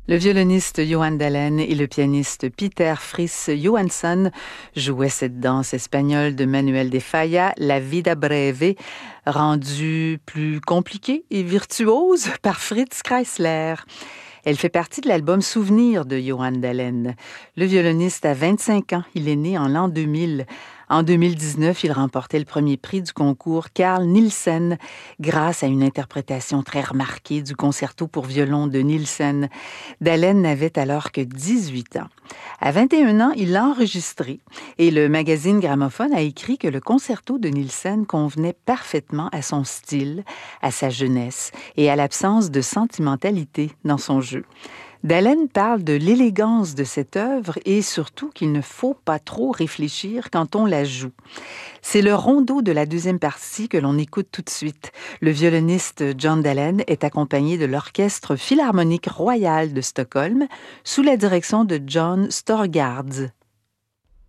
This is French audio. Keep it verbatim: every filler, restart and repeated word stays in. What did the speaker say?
Le violoniste Johan Dalén et le pianiste Peter Fris Johansson jouaient cette danse espagnole de Manuel de Falla, La Vida Breve, rendue plus compliquée et virtuose par Fritz Kreisler. Elle fait partie de l'album Souvenir de Johan Dalén. Le violoniste a vingt-cinq ans, il est né en l'an deux mille. En deux mille dix-neuf, il remportait le premier prix du concours Carl Nielsen grâce à une interprétation très remarquée du concerto pour violon de Nielsen. Dalén n'avait alors que dix-huit ans. À vingt et un ans, il l'a enregistré et le magazine Gramophone a écrit que le concerto de Nielsen convenait parfaitement à son style, à sa jeunesse et à l'absence de sentimentalité dans son jeu. Dalén parle de l'élégance de cette œuvre et surtout qu'il ne faut pas trop réfléchir quand on la joue. C'est le rondeau de la deuxième partie que l'on écoute tout de suite. Le violoniste John Dalén est accompagné de l'Orchestre Philharmonique Royal de Stockholm sous la direction de John Storgårds.